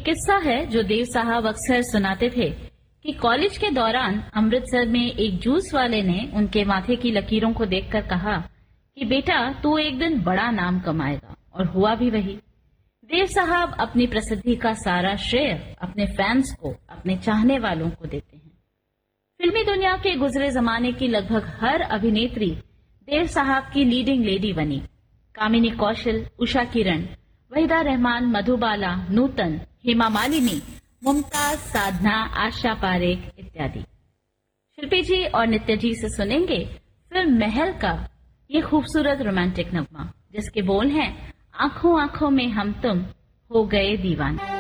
किस्सा है जो देव साहब अक्सर सुनाते थे कि कॉलेज के दौरान अमृतसर में एक जूस वाले ने उनके माथे की लकीरों को देखकर कहा कि बेटा तू एक दिन बड़ा नाम कमाएगा, और हुआ भी वही। देव साहब अपनी प्रसिद्धि का सारा श्रेय अपने फैंस को, अपने चाहने वालों को देते हैं। फिल्मी दुनिया के गुजरे जमाने की लगभग हर अभिनेत्री देव साहब की लीडिंग लेडी बनी। कामिनी कौशल, उषा किरण, वहीदा रहमान, मधुबाला, नूतन, हेमा मालिनी, मुमताज, साधना, आशा पारेख इत्यादि। शिल्पी जी और नित्य जी से सुनेंगे फिल्म महल का ये खूबसूरत रोमांटिक नगमा, जिसके बोल हैं, आंखों आंखों में हम तुम हो गए दीवाने।